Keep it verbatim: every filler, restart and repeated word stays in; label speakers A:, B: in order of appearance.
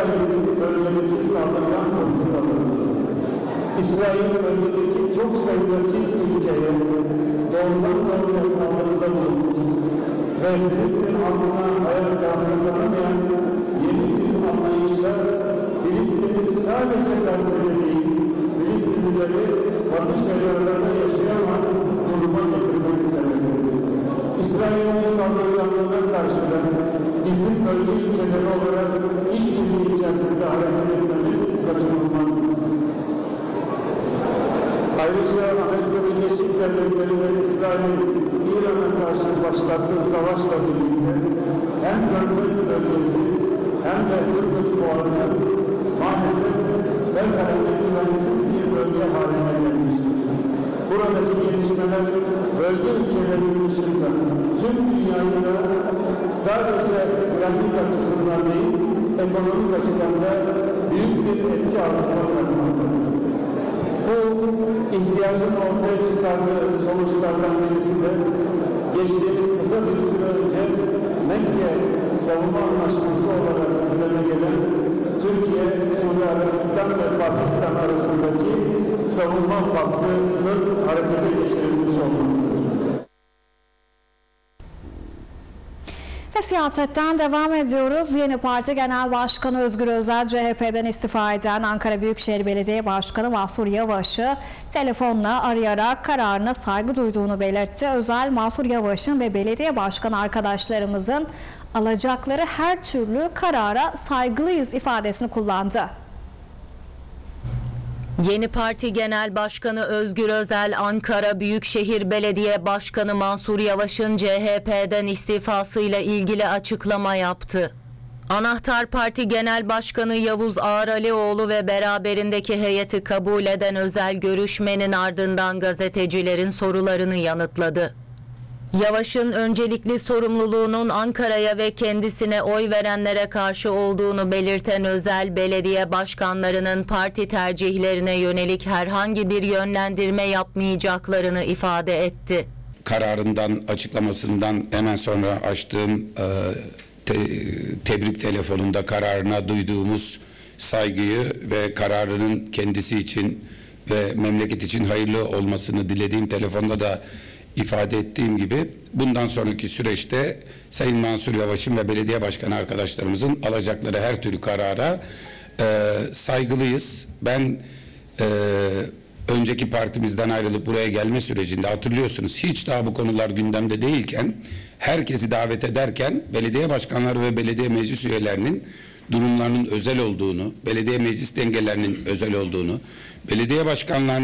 A: İsrail'in bölgedeki saldırgan politikalarıdır. İsrail bölgedeki çok sayıdaki ülkeye doğrudan doğruya saldırıda bulunmuş ve Filistin halkına hayat tarzı tanımayan yeni bir anlayışla Filistin'i sadece Gazze'de değil, Filistinlileri Batı şehirlerinde yaşayamaz duruma getirmek istemektedir. İsrail'in saldırganlığına karşı da bizim bölge ülkeleri olarak işbirliği içerisinde hareket etmemiz kaçınılmazdır. Ayrıca Amerika Birleşik Devletleri ve İsrail'in İran'a karşı başlattığı savaşla birlikte hem Körfez bölgesi hem de Hürmüz Boğazı maalesef fevkalade güvensiz bir bölge haline gelmiştir. Buradaki gelişmeler bölge ülkelerinin dışında tüm dünyayı da sadece güvenlik açısından değil, ekonomik açıdan da büyük bir etki altında bırakmaktadır. Bu ihtiyacın ortaya çıkardığı sonuçlardan birisi de geçtiğimiz kısa bir süre önce Mekke Savunma Anlaşması olarak gündeme gelen Türkiye, Suudi Arabistan ve Pakistan arasındaki savunma paktının harekete geçirilmiş olmasıdır.
B: Ve siyasetten devam ediyoruz. Yeni Parti Genel Başkanı Özgür Özel, C H P'den istifa eden Ankara Büyükşehir Belediye Başkanı Mansur Yavaş'ı telefonla arayarak kararına saygı duyduğunu belirtti. Özel, Mansur Yavaş'ın ve belediye başkanı arkadaşlarımızın alacakları her türlü karara saygılıyız ifadesini kullandı.
C: Yeni Parti Genel Başkanı Özgür Özel, Ankara Büyükşehir Belediye Başkanı Mansur Yavaş'ın C H P'den istifasıyla ilgili açıklama yaptı. Anahtar Parti Genel Başkanı Yavuz Ağralioğlu ve beraberindeki heyeti kabul eden Özel görüşmenin ardından gazetecilerin sorularını yanıtladı. Yavaş'ın öncelikli sorumluluğunun Ankara'ya ve kendisine oy verenlere karşı olduğunu belirten Özel, belediye başkanlarının parti tercihlerine yönelik herhangi bir yönlendirme yapmayacaklarını ifade etti.
D: Kararından, açıklamasından hemen sonra açtığım e, te, tebrik telefonunda kararına duyduğumuz saygıyı ve kararının kendisi için ve memleket için hayırlı olmasını dilediğim telefonda da ifade ettiğim gibi bundan sonraki süreçte Sayın Mansur Yavaş'ın ve belediye başkanı arkadaşlarımızın alacakları her türlü karara e, saygılıyız. Ben e, önceki partimizden ayrılıp buraya gelme sürecinde hatırlıyorsunuz hiç daha bu konular gündemde değilken herkesi davet ederken belediye başkanları ve belediye meclis üyelerinin durumlarının özel olduğunu, belediye meclis dengelerinin özel olduğunu, belediye başkanlarının